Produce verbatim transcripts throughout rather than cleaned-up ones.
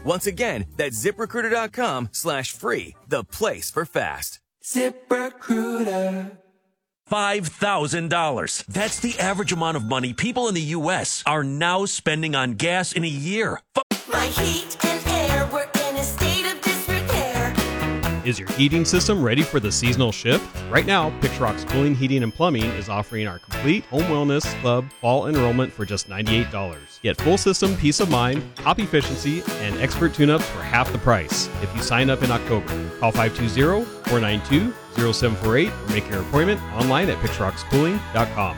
Once again, that's ZipRecruiter.com slash free, the place for fast. ZipRecruiter. five thousand dollars. That's the average amount of money people in the U S are now spending on gas in a year. My heat and air were in a state of disrepair. Is your heating system ready for the seasonal shift? Right now, Pixrock's Cooling, Heating, and Plumbing is offering our complete Home Wellness Club fall enrollment for just ninety-eight dollars. Get full system peace of mind, top efficiency, and expert tune-ups for half the price if you sign up in October. Call five two zero, four nine two, zero seven four eight or make your appointment online at pixrocks cooling dot com.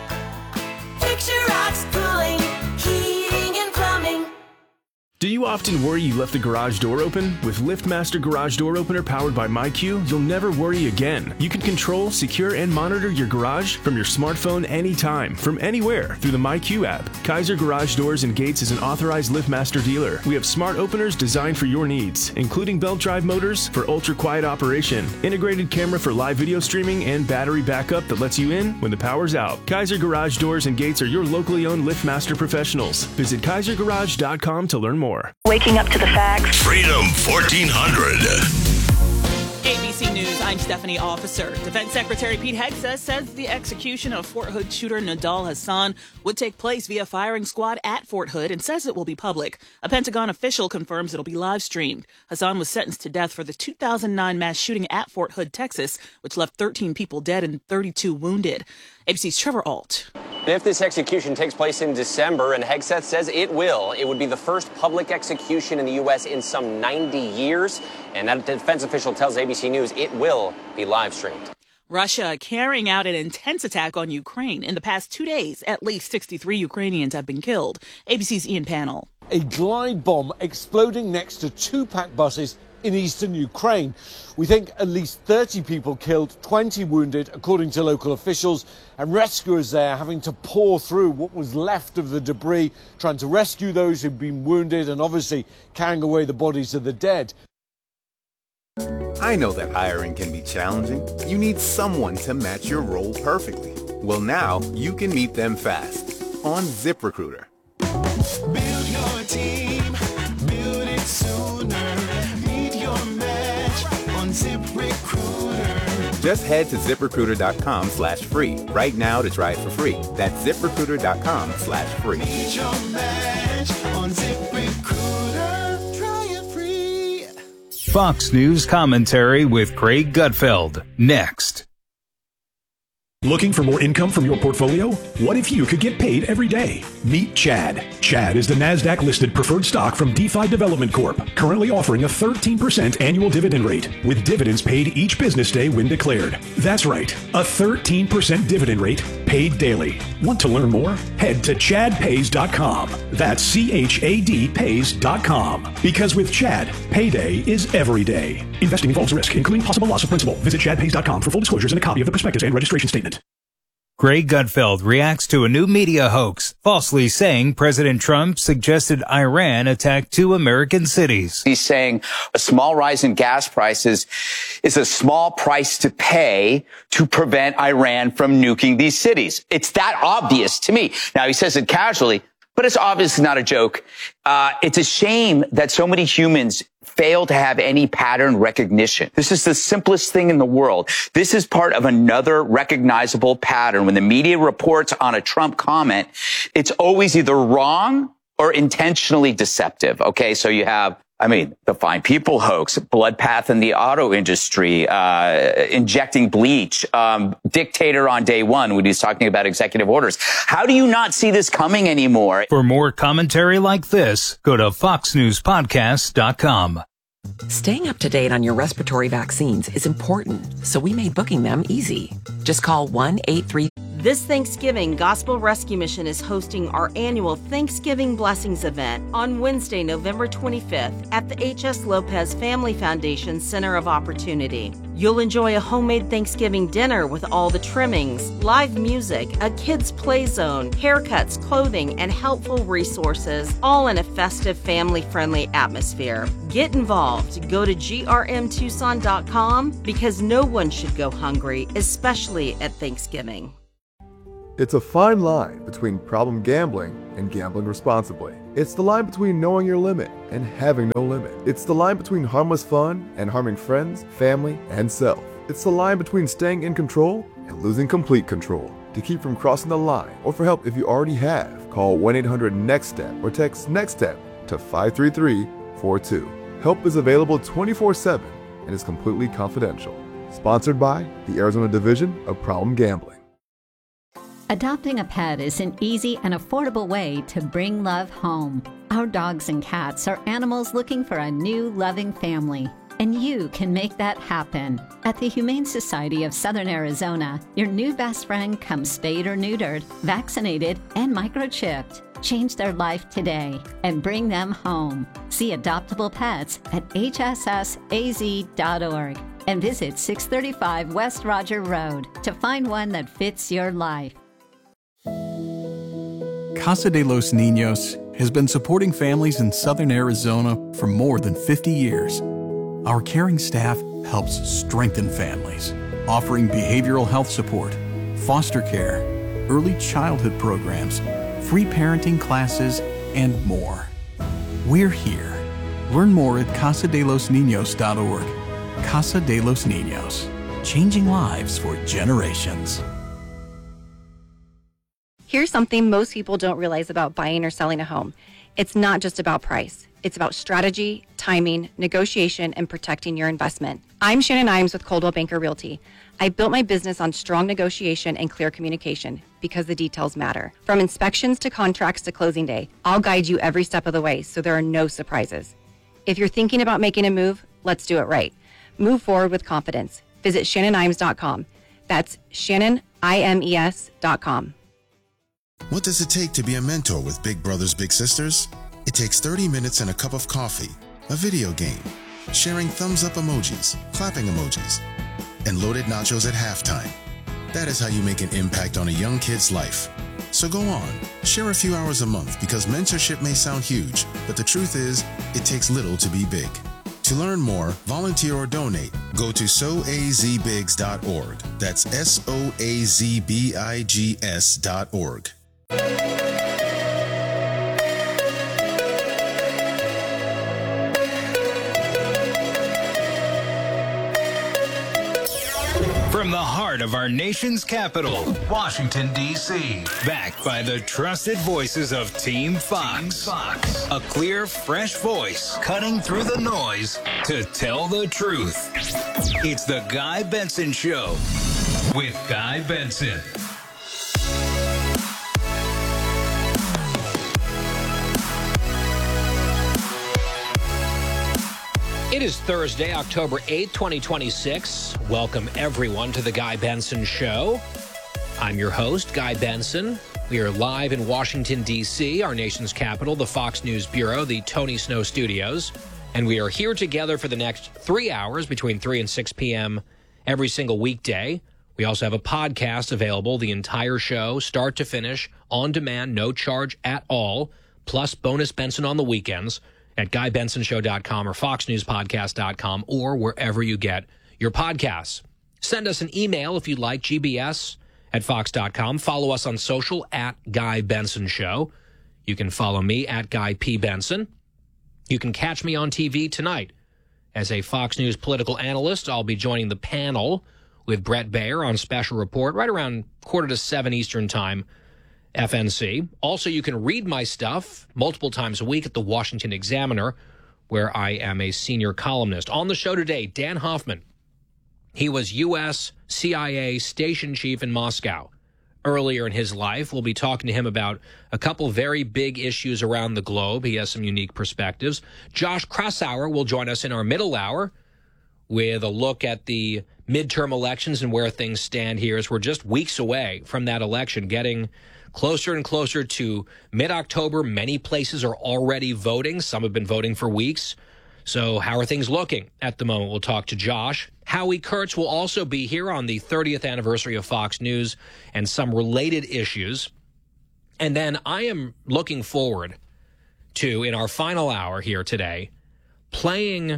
Pixrocks Cooling, Heating, and Plumbing. Do you often worry you left the garage door open? With LiftMaster Garage Door Opener powered by MyQ, you'll never worry again. You can control, secure, and monitor your garage from your smartphone anytime, from anywhere, through the MyQ app. Kaiser Garage Doors and Gates is an authorized LiftMaster dealer. We have smart openers designed for your needs, including belt drive motors for ultra-quiet operation, integrated camera for live video streaming, and battery backup that lets you in when the power's out. Kaiser Garage Doors and Gates are your locally owned LiftMaster professionals. Visit kaiser garage dot com to learn more. Waking up to the facts. Freedom fourteen hundred. A B C News, I'm Stephanie Officer. Defense Secretary Pete Hegseth says the execution of Fort Hood shooter Nidal Hasan would take place via firing squad at Fort Hood and says it will be public. A Pentagon official confirms it'll be live streamed. Hasan was sentenced to death for the two thousand nine mass shooting at Fort Hood, Texas, which left thirteen people dead and thirty-two wounded. A B C's Trevor Ault. If this execution takes place in December, and Hegseth says it will, it would be the first public execution in the U S in some ninety years. And that defense official tells A B C News it will be live streamed. Russia carrying out an intense attack on Ukraine. In the past two days, at least sixty-three Ukrainians have been killed. A B C's Ian Pannell. A glide bomb exploding next to two packed buses in eastern Ukraine. We think at least thirty people killed, twenty wounded, according to local officials, and rescuers there having to pour through what was left of the debris, trying to rescue those who've been wounded and obviously carrying away the bodies of the dead. I know that hiring can be challenging. You need someone to match your role perfectly. Well, now you can meet them fast on ZipRecruiter. Build your team, build it sooner. Meet your match on ZipRecruiter. Just head to ZipRecruiter.com slash free right now to try it for free. That's ZipRecruiter.com slash free. Meet your match on ZipRecruiter. Try it free. Fox News commentary with Craig Gutfeld. Next. Looking for more income from your portfolio? What if you could get paid every day? Meet Chad. Chad is the NASDAQ-listed preferred stock from DeFi Development Corp, currently offering a thirteen percent annual dividend rate, with dividends paid each business day when declared. That's right, a thirteen percent dividend rate paid daily. Want to learn more? Head to chad pays dot com. That's C H A D pays dot com. Because with Chad, payday is every day. Investing involves risk, including possible loss of principal. Visit chad pays dot com for full disclosures and a copy of the prospectus and registration statement. Craig Gutfeld reacts to a new media hoax, falsely saying President Trump suggested Iran attack two American cities. He's saying a small rise in gas prices is a small price to pay to prevent Iran from nuking these cities. It's that obvious to me. Now, he says it casually, but it's obviously not a joke. Uh, it's a shame that so many humans fail to have any pattern recognition. This is the simplest thing in the world. This is part of another recognizable pattern. When the media reports on a Trump comment, it's always either wrong or intentionally deceptive. Okay, so you have, I mean, the Fine People hoax, blood path in the auto industry, uh, injecting bleach, um, dictator on day one when he's talking about executive orders. How do you not see this coming anymore? For more commentary like this, go to fox news podcast dot com. Staying up to date on your respiratory vaccines is important, so we made booking them easy. Just call one eight three. This Thanksgiving, Gospel Rescue Mission is hosting our annual Thanksgiving Blessings event on Wednesday, November twenty-fifth at the H S Lopez Family Foundation Center of Opportunity. You'll enjoy a homemade Thanksgiving dinner with all the trimmings, live music, a kids' play zone, haircuts, clothing, and helpful resources, all in a festive, family-friendly atmosphere. Get involved. Go to G R M Tucson dot com because no one should go hungry, especially at Thanksgiving. It's a fine line between problem gambling and gambling responsibly. It's the line between knowing your limit and having no limit. It's the line between harmless fun and harming friends, family, and self. It's the line between staying in control and losing complete control. To keep from crossing the line, or for help if you already have, call one eight hundred next step or text NEXTSTEP to five three three four two. Help is available twenty-four seven and is completely confidential. Sponsored by the Arizona Division of Problem Gambling. Adopting a pet is an easy and affordable way to bring love home. Our dogs and cats are animals looking for a new, loving family, and you can make that happen. At the Humane Society of Southern Arizona, your new best friend comes spayed or neutered, vaccinated, and microchipped. Change their life today and bring them home. See adoptable pets at H S S A Z dot org and visit six thirty-five West Roger Road to find one that fits your life. Casa de los Niños has been supporting families in Southern Arizona for more than fifty years. Our caring staff helps strengthen families, offering behavioral health support, foster care, early childhood programs, free parenting classes, and more. We're here. Learn more at casa de los niños dot org. Casa de los Niños, changing lives for generations. Here's something most people don't realize about buying or selling a home. It's not just about price. It's about strategy, timing, negotiation, and protecting your investment. I'm Shannon Imes with Coldwell Banker Realty. I built my business on strong negotiation and clear communication because the details matter. From inspections to contracts to closing day, I'll guide you every step of the way so there are no surprises. If you're thinking about making a move, let's do it right. Move forward with confidence. Visit Shannon Imes dot com. That's Shannon Imes dot com. What does it take to be a mentor with Big Brothers Big Sisters? It takes thirty minutes and a cup of coffee, a video game, sharing thumbs up emojis, clapping emojis, and loaded nachos at halftime. That is how you make an impact on a young kid's life. So go on, share a few hours a month because mentorship may sound huge, but the truth is, it takes little to be big. To learn more, volunteer or donate, go to so a z bigs dot org. That's S O A Z B I G S dot org. From the heart of our nation's capital, Washington, D C, backed by the trusted voices of Team Fox. Team Fox. A clear, fresh voice cutting through the noise to tell the truth. It's the Guy Benson Show with Guy Benson. It is Thursday, October eighth, twenty twenty-six. Welcome, everyone, to the Guy Benson Show. I'm your host, Guy Benson. We are live in Washington, D C, our nation's capital, the Fox News Bureau, the Tony Snow Studios. And we are here together for the next three hours between three and six p.m. every single weekday. We also have a podcast available, the entire show, start to finish, on demand, no charge at all, plus bonus Benson on the weekends at guy benson show dot com or fox news podcast dot com or wherever you get your podcasts. Send us an email if you'd like, G B S at fox dot com. Follow us on social at Guy Benson Show. You can follow me at Guy P. Benson. You can catch me on T V tonight. As a Fox News political analyst, I'll be joining the panel with Brett Baer on Special Report right around quarter to seven Eastern Time, F N C. Also, you can read my stuff multiple times a week at the Washington Examiner, where I am a senior columnist. On the show today, Dan Hoffman. He was U S C I A station chief in Moscow. Earlier in his life, we'll be talking to him about a couple very big issues around the globe. He has some unique perspectives. Josh Kraushaar will join us in our middle hour with a look at the midterm elections and where things stand here, as we're just weeks away from that election, getting closer and closer to mid-October. Many places are already voting. Some have been voting for weeks. So how are things looking at the moment? We'll talk to Josh. Howie Kurtz will also be here on the thirtieth anniversary of Fox News and some related issues. And then I am looking forward to, in our final hour here today, playing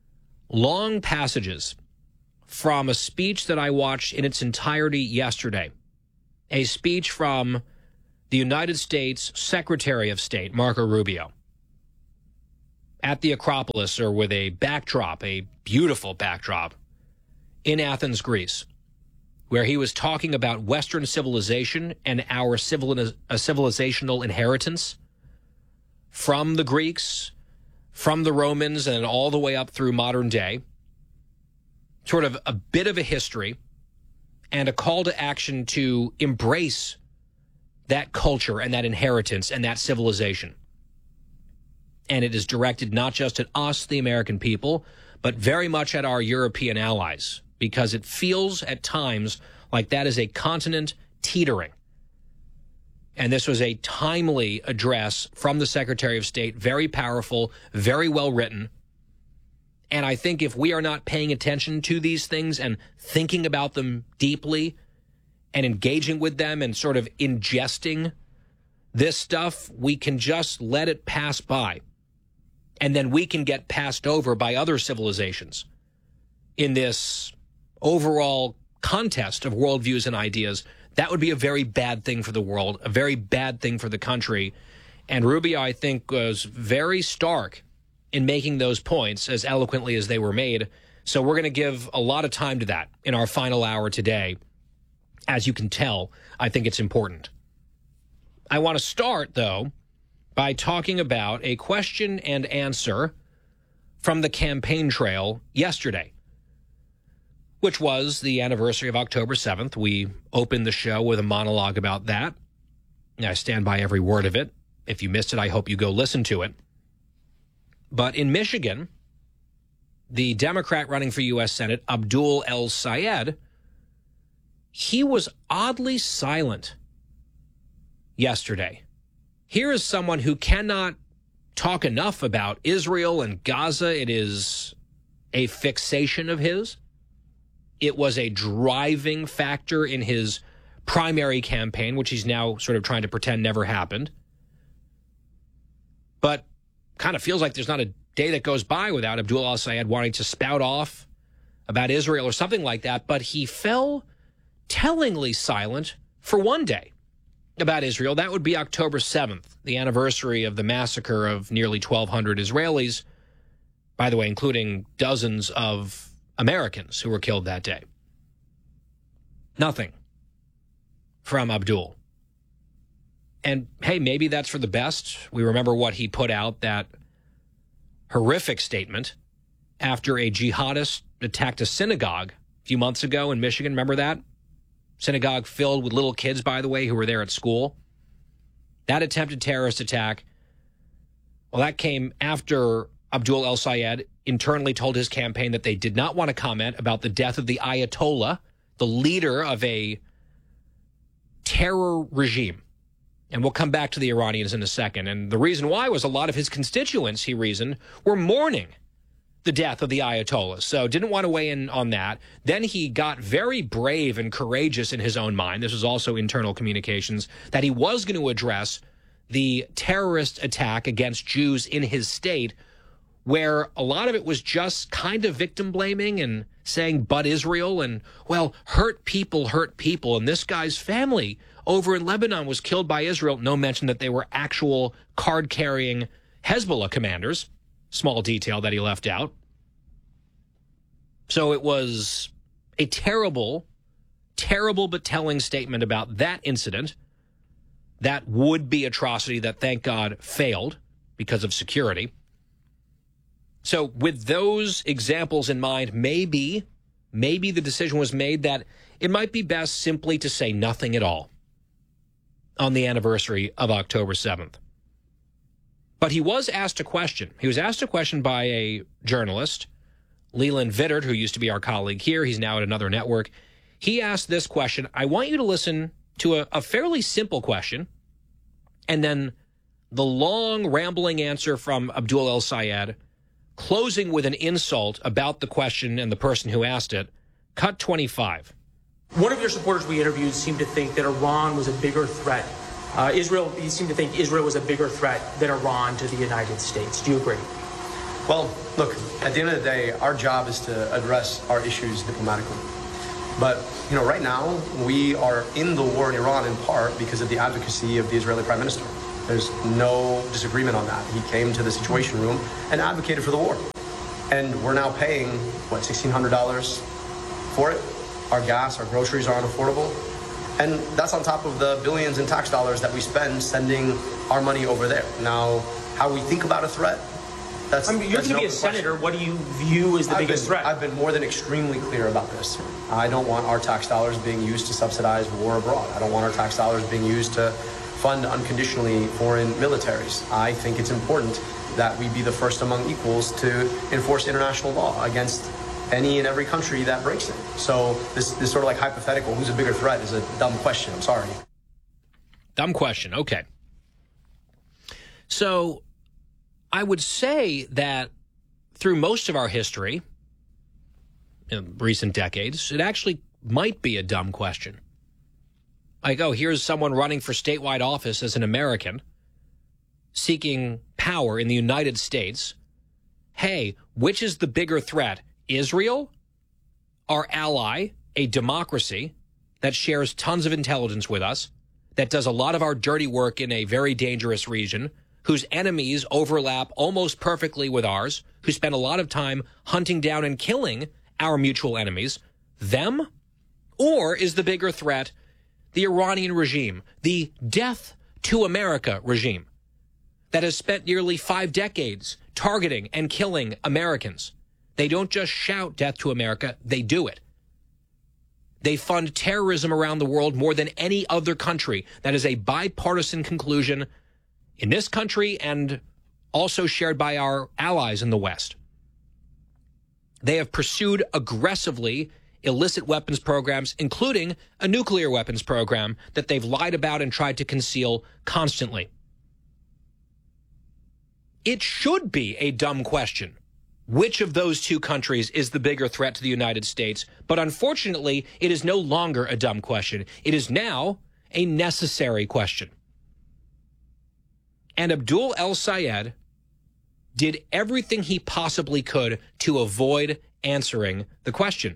long passages from a speech that I watched in its entirety yesterday. A speech from the United States Secretary of State, Marco Rubio, at the Acropolis, or with a backdrop, a beautiful backdrop, in Athens, Greece, where he was talking about Western civilization and our civil, uh, civilizational inheritance from the Greeks, from the Romans, and all the way up through modern day. Sort of a bit of a history and a call to action to embrace that culture and that inheritance and that civilization. And it is directed not just at us, the American people, but very much at our European allies, because it feels at times like that is a continent teetering. And this was a timely address from the Secretary of State, very powerful, very well written. And I think if we are not paying attention to these things and thinking about them deeply and engaging with them and sort of ingesting this stuff, we can just let it pass by. And then we can get passed over by other civilizations in this overall contest of worldviews and ideas. That would be a very bad thing for the world, a very bad thing for the country. And Rubio, I think, was very stark in making those points as eloquently as they were made. So we're going to give a lot of time to that in our final hour today. As you can tell, I think it's important. I want to start, though, by talking about a question and answer from the campaign trail yesterday, which was the anniversary of October seventh. We opened the show with a monologue about that. I stand by every word of it. If you missed it, I hope you go listen to it. But in Michigan, the Democrat running for U S Senate, Abdul El-Sayed, he was oddly silent yesterday. Here is someone who cannot talk enough about Israel and Gaza. It is a fixation of his. It was a driving factor in his primary campaign, which he's now sort of trying to pretend never happened. But kind of feels like there's not a day that goes by without Abdul El-Sayed wanting to spout off about Israel or something like that. But he fell tellingly silent for one day about Israel. That would be October seventh, the anniversary of the massacre of nearly twelve hundred Israelis, by the way, including dozens of Americans who were killed that day. Nothing from Abdul. And, hey, maybe that's for the best. We remember what he put out, that horrific statement after a jihadist attacked a synagogue a few months ago in Michigan. Remember that? Synagogue filled with little kids, by the way, who were there at school. That attempted terrorist attack, well, that came after Abdul El-Sayed internally told his campaign that they did not want to comment about the death of the Ayatollah, the leader of a terror regime. And we'll come back to the Iranians in a second. And the reason why was a lot of his constituents, he reasoned, were mourning the death of the Ayatollah. So didn't want to weigh in on that. Then he got very brave and courageous in his own mind. This was also internal communications, that he was going to address the terrorist attack against Jews in his state, where a lot of it was just kind of victim blaming and saying, but Israel, and, well, hurt people, hurt people. And this guy's family over in Lebanon was killed by Israel. No mention that they were actual card-carrying Hezbollah commanders. Small detail that he left out. So it was a terrible, terrible but telling statement about that incident, that would-be atrocity that, thank God, failed because of security. So with those examples in mind, maybe, maybe the decision was made that it might be best simply to say nothing at all on the anniversary of October seventh. But he was asked a question. He was asked a question by a journalist, Leland Vittert, who used to be our colleague here. He's now at another network. He asked this question. I want you to listen to a, a fairly simple question, and then the long, rambling answer from Abdul El-Sayed, closing with an insult about the question and the person who asked it. Cut twenty-five. One of your supporters we interviewed seemed to think that Iran was a bigger threat. Uh, Israel, he seemed to think Israel was a bigger threat than Iran to the United States. Do you agree? Well, look, at the end of the day, our job is to address our issues diplomatically. But, you know, right now, we are in the war in Iran in part because of the advocacy of the Israeli Prime Minister. There's no disagreement on that. He came to the Situation Room and advocated for the war. And we're now paying, what, sixteen hundred dollars for it? Our gas, our groceries are unaffordable. And that's on top of the billions in tax dollars that we spend sending our money over there. Now, how we think about a threat, that's I mean, you're that's going to an be a open question. senator. What do you view as the I've biggest been, threat? I've been more than extremely clear about this. I don't want our tax dollars being used to subsidize war abroad. I don't want our tax dollars being used to fund unconditionally foreign militaries. I think it's important that we be the first among equals to enforce international law against any and every country that breaks it. So this, this sort of like hypothetical, who's a bigger threat, is a dumb question. I'm sorry. Dumb question. Okay. So I would say that through most of our history, in recent decades, it actually might be a dumb question. Like, oh, here's someone running for statewide office as an American seeking power in the United States. Hey, which is the bigger threat? Israel, our ally, a democracy that shares tons of intelligence with us, that does a lot of our dirty work in a very dangerous region, whose enemies overlap almost perfectly with ours, who spend a lot of time hunting down and killing our mutual enemies, them? Or is the bigger threat the Iranian regime, the death to America regime that has spent nearly five decades targeting and killing Americans? They don't just shout death to America, they do it. They fund terrorism around the world more than any other country. That is a bipartisan conclusion in this country and also shared by our allies in the West. They have pursued aggressively illicit weapons programs, including a nuclear weapons program that they've lied about and tried to conceal constantly. It should be a dumb question. Which of those two countries is the bigger threat to the United States? But unfortunately, it is no longer a dumb question. It is now a necessary question. And Abdul El-Sayed did everything he possibly could to avoid answering the question.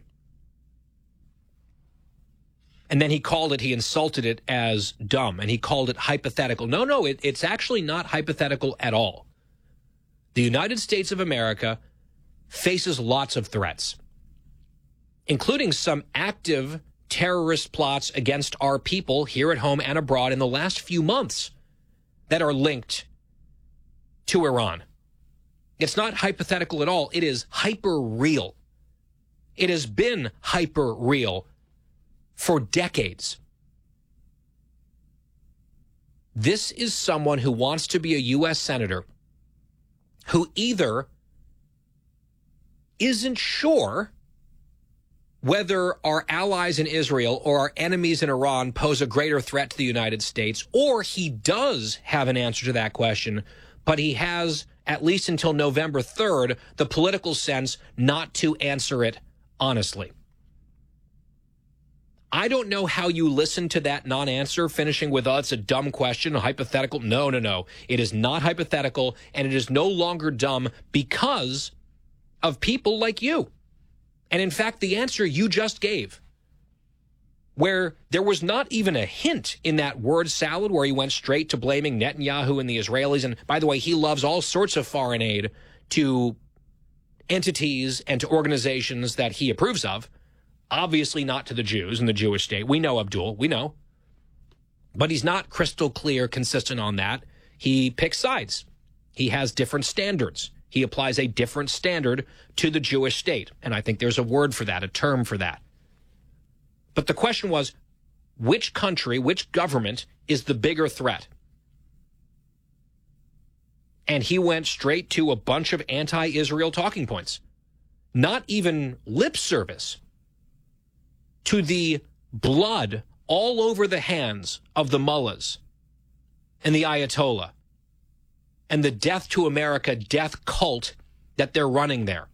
And then he called it, he insulted it as dumb, and he called it hypothetical. No, no, it, it's actually not hypothetical at all. The United States of America faces lots of threats, including some active terrorist plots against our people here at home and abroad in the last few months that are linked to Iran. It's not hypothetical at all. It is hyper real. It has been hyper real for decades. This is someone who wants to be a U S senator who either isn't sure whether our allies in Israel or our enemies in Iran pose a greater threat to the United States, or he does have an answer to that question, but he has, at least until November third, the political sense not to answer it honestly. I don't know how you listen to that non-answer, finishing with, oh, it's a dumb question, a hypothetical. No, no, no. It is not hypothetical, and it is no longer dumb because of people like you. And in fact, the answer you just gave, where there was not even a hint in that word salad where he went straight to blaming Netanyahu and the Israelis. And by the way, he loves all sorts of foreign aid to entities and to organizations that he approves of. Obviously not to the Jews and the Jewish state. We know Abdul, we know. But he's not crystal clear, consistent on that. He picks sides. He has different standards. He applies a different standard to the Jewish state. And I think there's a word for that, a term for that. But the question was, which country, which government is the bigger threat? And he went straight to a bunch of anti-Israel talking points. Not even lip service to the blood all over the hands of the mullahs and the Ayatollah and the death to America death cult that they're running there.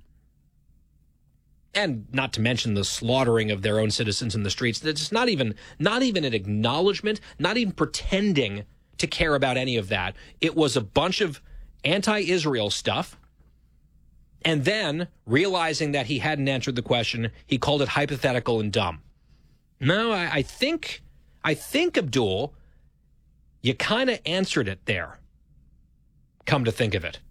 And not to mention the slaughtering of their own citizens in the streets. That's not even, not even an acknowledgement, not even pretending to care about any of that. It was a bunch of anti-Israel stuff. And then, realizing that he hadn't answered the question, he called it hypothetical and dumb. No, I, I think, I think, Abdul, you kind of answered it there. Come to think of it.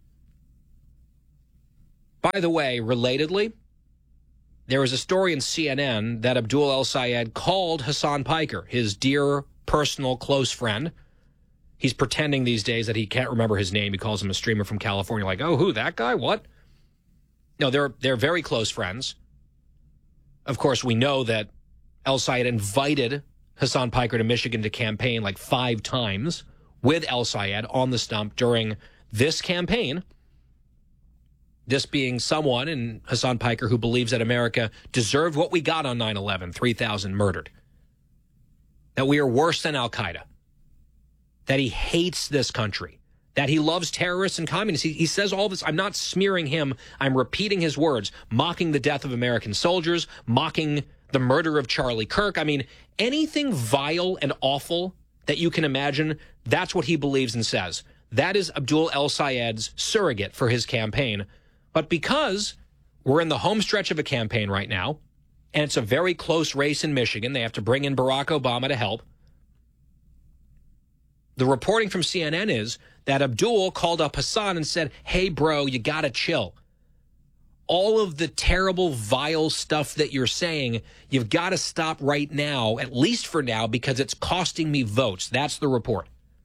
By the way, relatedly, there was a story in C N N that Abdul El-Sayed called Hassan Piker, his dear, personal, close friend. He's pretending these days that he can't remember his name. He calls him a streamer from California. Like, oh, who, that guy? What? No, they're they're very close friends. Of course, we know that El-Sayed invited Hassan Piker to Michigan to campaign like five times with El-Sayed on the stump during this campaign. This being someone in Hassan Piker who believes that America deserved what we got on nine eleven, three thousand murdered. That we are worse than Al-Qaeda. That he hates this country. That he loves terrorists and communists. He, he says all this. I'm not smearing him. I'm repeating his words, mocking the death of American soldiers, mocking the murder of Charlie Kirk. I mean, anything vile and awful that you can imagine, that's what he believes and says. That is Abdul El-Sayed's surrogate for his campaign. But because we're in the home stretch of a campaign right now, and it's a very close race in Michigan, they have to bring in Barack Obama to help. The reporting from C N N is that Abdul called up Hassan and said, hey, bro, you got to chill. All of the terrible, vile stuff that you're saying, you've got to stop right now, at least for now, because it's costing me votes. That's the report.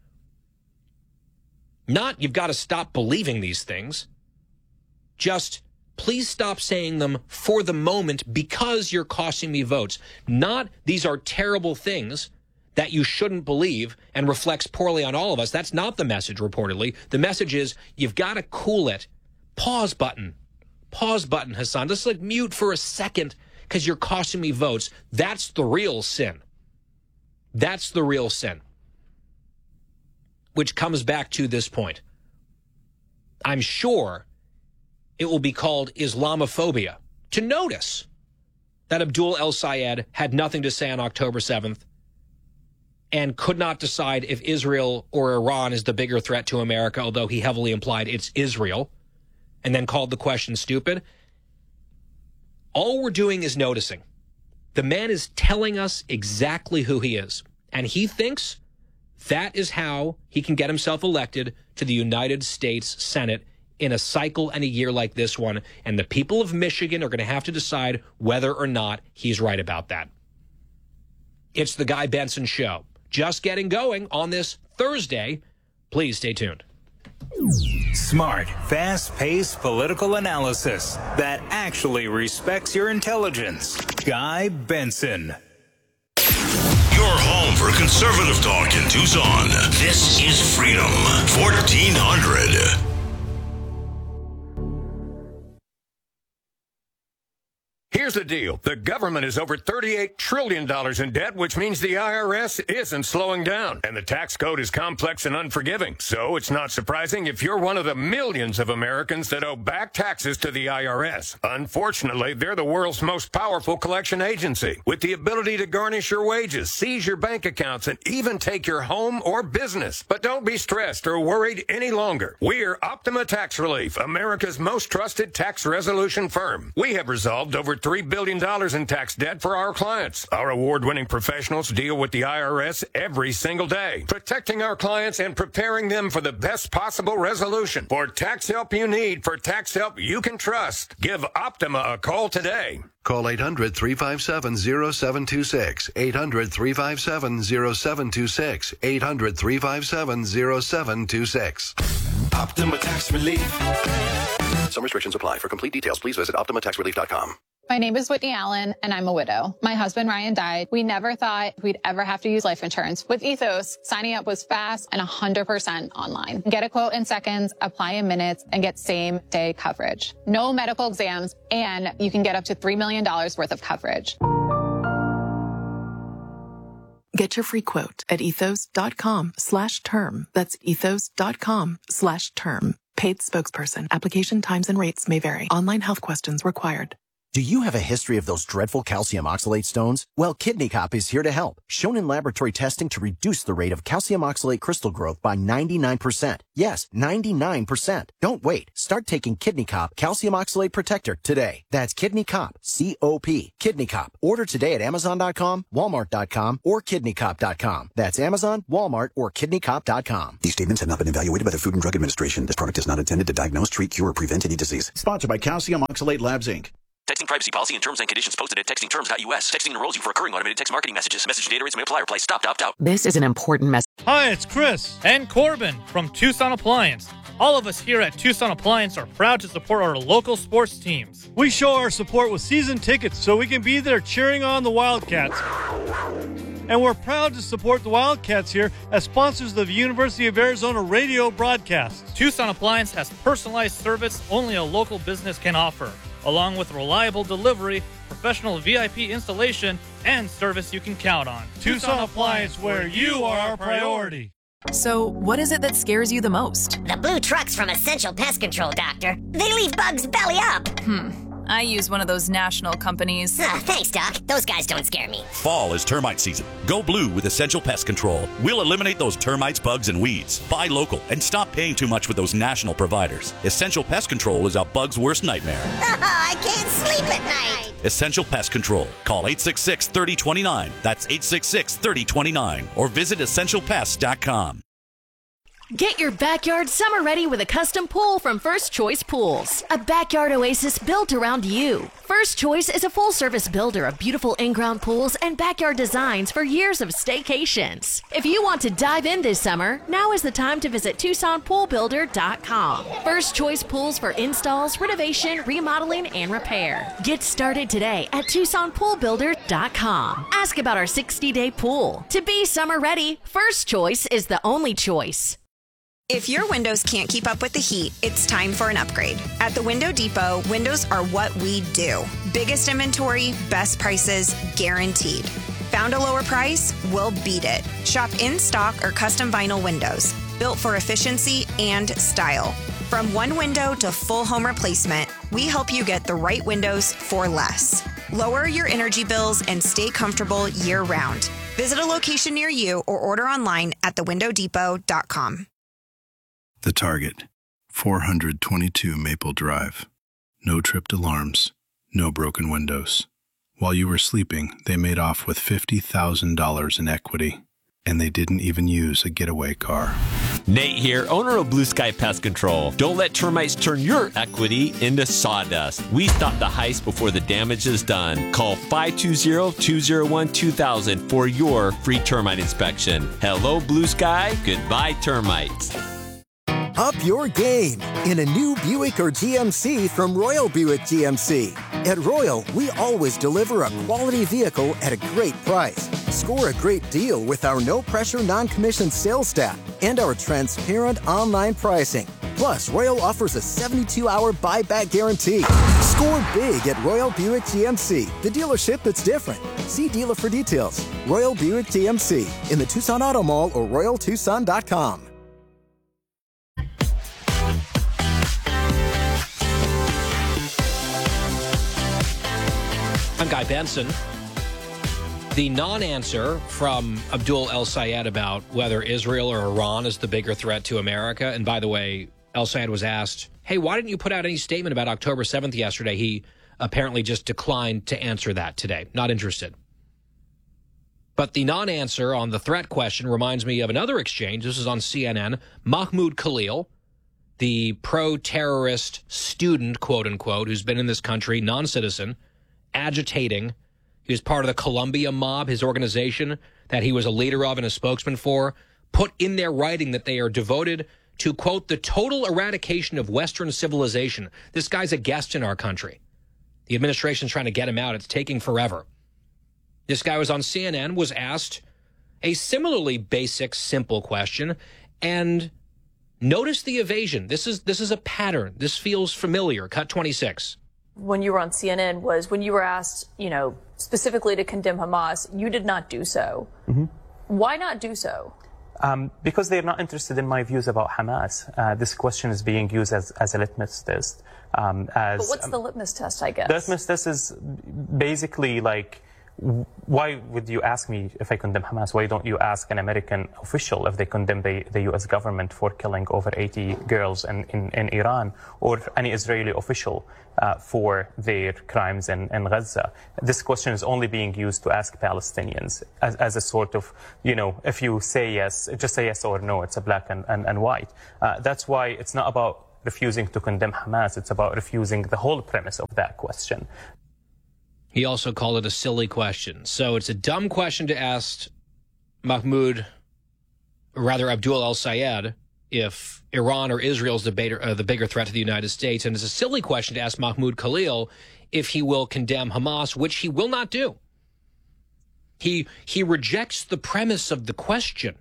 Not you've got to stop believing these things. Just please stop saying them for the moment because you're costing me votes. Not these are terrible things that you shouldn't believe and reflects poorly on all of us. That's not the message, reportedly. The message is you've got to cool it. Pause button. Pause button, Hassan. Just like mute for a second because you're costing me votes. That's the real sin. That's the real sin. Which comes back to this point. I'm sure it will be called Islamophobia to notice that Abdul El-Sayed had nothing to say on October seventh and could not decide if Israel or Iran is the bigger threat to America, although he heavily implied it's Israel, and then called the question stupid. All we're doing is noticing. The man is telling us exactly who he is, and he thinks that is how he can get himself elected to the United States Senate in a cycle and a year like this one, and the people of Michigan are going to have to decide whether or not he's right about that. It's the Guy Benson Show. Just getting going on this Thursday. Please stay tuned. Smart, fast-paced political analysis that actually respects your intelligence. Guy Benson. Your home for conservative talk in Tucson. This is Freedom fourteen hundred. Here's the deal. The government is over thirty-eight trillion dollars in debt, which means the I R S isn't slowing down. And the tax code is complex and unforgiving. So it's not surprising if you're one of the millions of Americans that owe back taxes to the I R S. Unfortunately, they're the world's most powerful collection agency, with the ability to garnish your wages, seize your bank accounts, and even take your home or business. But don't be stressed or worried any longer. We're Optima Tax Relief, America's most trusted tax resolution firm. We have resolved over three billion dollars in tax debt for our clients. Our award-winning professionals deal with the I R S every single day, protecting our clients and preparing them for the best possible resolution. For tax help you need, for tax help you can trust, give Optima a call today. Call eight hundred, three five seven, zero seven two six, eight hundred, three five seven, zero seven two six, eight hundred, three five seven, zero seven two six. Optima Tax Relief. Some restrictions apply. For complete details, please visit optima tax relief dot com. My name is Whitney Allen, and I'm a widow. My husband, Ryan, died. We never thought we'd ever have to use life insurance. With Ethos, signing up was fast and one hundred percent online. Get a quote in seconds, apply in minutes, and get same-day coverage. No medical exams, and you can get up to three million dollars worth of coverage. Get your free quote at ethos.com slash term. That's ethos.com slash term. Paid spokesperson. Application times and rates may vary. Online health questions required. Do you have a history of those dreadful calcium oxalate stones? Well, Kidney Cop is here to help. Shown in laboratory testing to reduce the rate of calcium oxalate crystal growth by ninety-nine percent. Yes, ninety-nine percent. Don't wait. Start taking Kidney Cop Calcium Oxalate Protector today. That's Kidney Cop, C O P. Kidney Cop. Order today at Amazon dot com, Walmart dot com, or Kidney Cop dot com. That's Amazon, Walmart, or Kidney Cop dot com. These statements have not been evaluated by the Food and Drug Administration. This product is not intended to diagnose, treat, cure, or prevent any disease. Sponsored by Calcium Oxalate Labs, Incorporated. Texting privacy policy and terms and conditions posted at texting terms dot U S. Texting enrolls you for recurring automated text marketing messages. Message data rates may apply. Reply stop to opt out. This is an important message. Hi, it's Chris and Corbin from Tucson Appliance. All of us here at Tucson Appliance are proud to support our local sports teams. We show our support with season tickets so we can be there cheering on the Wildcats. And we're proud to support the Wildcats here as sponsors of the University of Arizona radio broadcasts. Tucson Appliance has personalized service only a local business can offer, along with reliable delivery, professional V I P installation, and service you can count on. Tucson Appliance, where you are our priority. So, what is it that scares you the most? The blue trucks from Essential Pest Control, Doctor. They leave bugs belly up. Hmm. I use one of those national companies. Ah, thanks, Doc. Those guys don't scare me. Fall is termite season. Go blue with Essential Pest Control. We'll eliminate those termites, bugs, and weeds. Buy local and stop paying too much with those national providers. Essential Pest Control is a bug's worst nightmare. Oh, I can't sleep at night. Essential Pest Control. Call eight six six, three oh two nine. That's eight six six, three oh two nine. Or visit essential pest dot com. Get your backyard summer ready with a custom pool from First Choice Pools. A backyard oasis built around you. First Choice is a full-service builder of beautiful in-ground pools and backyard designs for years of staycations. If you want to dive in this summer, now is the time to visit Tucson Pool Builder dot com. First Choice Pools for installs, renovation, remodeling, and repair. Get started today at Tucson Pool Builder dot com. Ask about our sixty-day pool. To be summer ready, First Choice is the only choice. If your windows can't keep up with the heat, it's time for an upgrade. At the Window Depot, windows are what we do. Biggest inventory, best prices, guaranteed. Found a lower price? We'll beat it. Shop in stock or custom vinyl windows, built for efficiency and style. From one window to full home replacement, we help you get the right windows for less. Lower your energy bills and stay comfortable year-round. Visit a location near you or order online at the window depot dot com. The Target, four twenty-two Maple Drive. No tripped alarms, no broken windows. While you were sleeping, they made off with fifty thousand dollars in equity, and they didn't even use a getaway car. Nate here, owner of Blue Sky Pest Control. Don't let termites turn your equity into sawdust. We stop the heist before the damage is done. Call five two zero, two zero one, two thousand for your free termite inspection. Hello, Blue Sky. Goodbye, termites. Up your game in a new Buick or G M C from Royal Buick G M C. At Royal, we always deliver a quality vehicle at a great price. Score a great deal with our no-pressure, non-commissioned sales staff and our transparent online pricing. Plus, Royal offers a seventy-two hour buyback guarantee. Score big at Royal Buick G M C, the dealership that's different. See dealer for details. Royal Buick G M C in the Tucson Auto Mall or royal tucson dot com. I'm Guy Benson. The non-answer from Abdul El Sayed about whether Israel or Iran is the bigger threat to America. And by the way, El Sayed was asked, hey, why didn't you put out any statement about October seventh yesterday? He apparently just declined to answer that today. Not interested. But the non-answer on the threat question reminds me of another exchange. This is on C N N. Mahmoud Khalil, the pro-terrorist student, quote unquote, who's been in this country, non-citizen, agitating. He was part of the Columbia mob, his organization that he was a leader of and a spokesman for, put in their writing that they are devoted to, quote, the total eradication of Western civilization. This guy's a guest in our country. The administration's trying to get him out. It's taking forever. This guy was on C N N, was asked a similarly basic, simple question, and notice the evasion. This is this is a pattern. This feels familiar. Cut twenty-six. When you were on C N N was when you were asked, you know, specifically to condemn Hamas, you did not do so. Mm-hmm. Why not do so? Um, because they're not interested in my views about Hamas. Uh, this question is being used as, as a litmus test. Um, as, but what's the litmus test, I guess? The litmus test is basically like, why would you ask me if I condemn Hamas? Why don't you ask an American official if they condemn the, the U S government for killing over eighty girls in, in, in Iran, or any Israeli official uh, for their crimes in, in Gaza? This question is only being used to ask Palestinians as, as a sort of, you know, if you say yes, just say yes or no, it's a black and, and, and white. Uh, that's why it's not about refusing to condemn Hamas, it's about refusing the whole premise of that question. He also called it a silly question. So it's a dumb question to ask Mahmoud, or rather Abdul al-Sayed, if Iran or Israel is the, beta, uh, the bigger threat to the United States. And it's a silly question to ask Mahmoud Khalil if he will condemn Hamas, which he will not do. He, he rejects the premise of the question.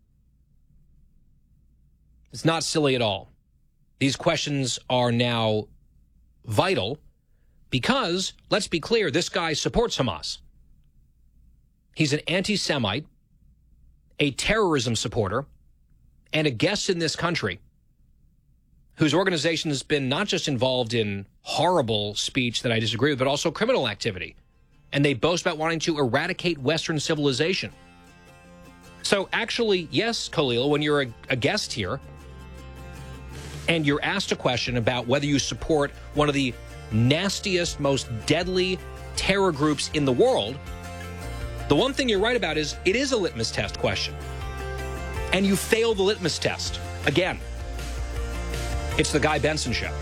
It's not silly at all. These questions are now vital because, let's be clear, this guy supports Hamas. He's an anti-Semite, a terrorism supporter, and a guest in this country whose organization has been not just involved in horrible speech that I disagree with, but also criminal activity. And they boast about wanting to eradicate Western civilization. So actually, yes, Khalil, when you're a, a guest here and you're asked a question about whether you support one of the nastiest, most deadly terror groups in the world, the one thing you're right about is it is a litmus test question. And you fail the litmus test. Again, it's the Guy Benson Show.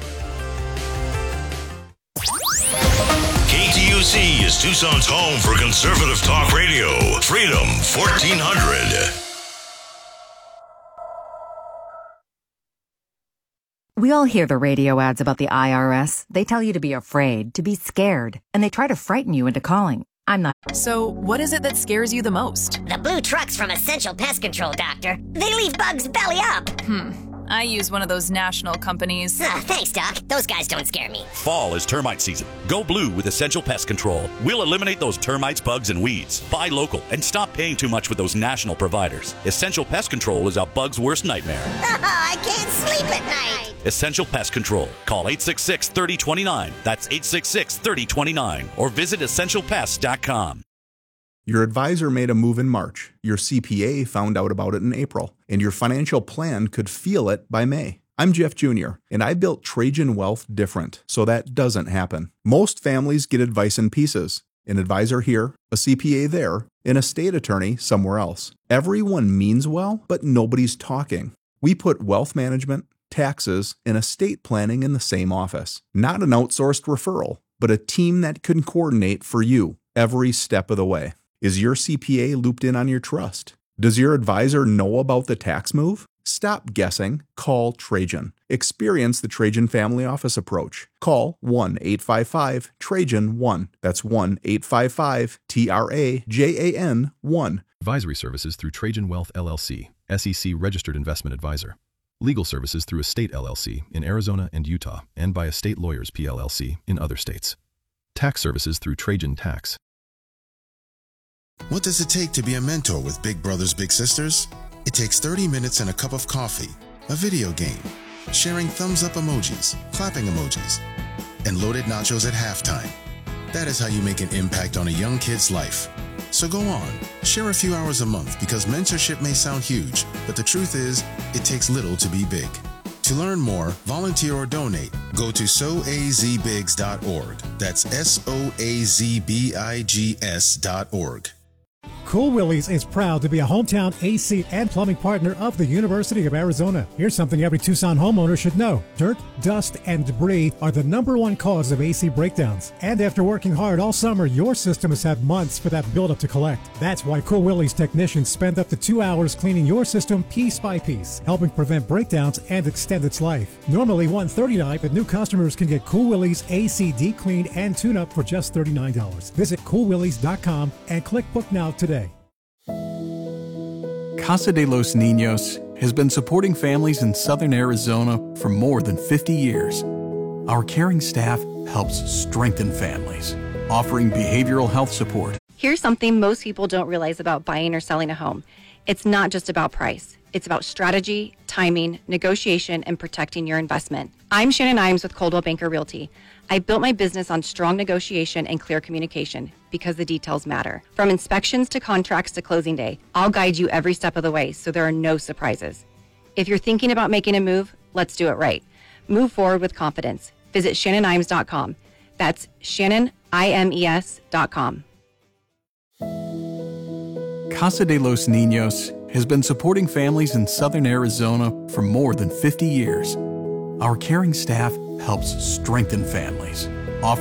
K T U C is Tucson's home for conservative talk radio. Freedom fourteen hundred. We all hear the radio ads about the I R S. They tell you to be afraid, to be scared, and they try to frighten you into calling. I'm not. So, what is it that scares you the most? The blue trucks from Essential Pest Control, Doctor. They leave bugs belly up. Hmm. I use one of those national companies. Uh, thanks, Doc. Those guys don't scare me. Fall is termite season. Go blue with Essential Pest Control. We'll eliminate those termites, bugs, and weeds. Buy local and stop paying too much with those national providers. Essential Pest Control is a bug's worst nightmare. I can't sleep at night. Essential Pest Control. Call eight six six, three oh two nine. That's eight six six, three oh two nine. Or visit essential pest dot com. Your advisor made a move in March, your C P A found out about it in April, and your financial plan could feel it by May. I'm Jeff Junior, and I built Trajan Wealth different, so that doesn't happen. Most families get advice in pieces. An advisor here, a C P A there, an estate attorney somewhere else. Everyone means well, but nobody's talking. We put wealth management, taxes, and estate planning in the same office. Not an outsourced referral, but a team that can coordinate for you every step of the way. Is your C P A looped in on your trust? Does your advisor know about the tax move? Stop guessing. Call Trajan. Experience the Trajan Family Office approach. Call one eight five five Trajan one. That's one eight five five T R A J A N one. Advisory services through Trajan Wealth L L C, S E C registered investment advisor. Legal services through Estate L L C in Arizona and Utah, and by Estate Lawyers P L L C in other states. Tax services through Trajan Tax. What does it take to be a mentor with Big Brothers Big Sisters? It takes thirty minutes and a cup of coffee, a video game, sharing thumbs up emojis, clapping emojis, and loaded nachos at halftime. That is how you make an impact on a young kid's life. So go on, share a few hours a month, because mentorship may sound huge, but the truth is, it takes little to be big. To learn more, volunteer or donate, go to so a z bigs dot org. That's S O A Z B I G S dot org. Cool Willie's is proud to be a hometown A C and plumbing partner of the University of Arizona. Here's something every Tucson homeowner should know. Dirt, dust, and debris are the number one cause of A C breakdowns. And after working hard all summer, your system has had months for that buildup to collect. That's why Cool Willie's technicians spend up to two hours cleaning your system piece by piece, helping prevent breakdowns and extend its life. Normally one hundred thirty-nine dollars, but new customers can get Cool Willie's A C deep cleaned and tune-up for just thirty-nine dollars. Visit cool willies dot com and click book now today. Casa de los Niños has been supporting families in southern Arizona for more than fifty years. Our caring staff helps strengthen families, offering behavioral health support. Here's something most people don't realize about buying or selling a home. It's not just about price. It's about strategy, timing, negotiation, and protecting your investment. I'm Shannon Imes with Coldwell Banker Realty. I built my business on strong negotiation and clear communication because the details matter. From inspections to contracts to closing day, I'll guide you every step of the way so there are no surprises. If you're thinking about making a move, let's do it right. Move forward with confidence. Visit Shannon Imes dot com. That's Shannon Imes dot com. Casa de los Niños has been supporting families in southern Arizona for more than fifty years. Our caring staff helps strengthen families,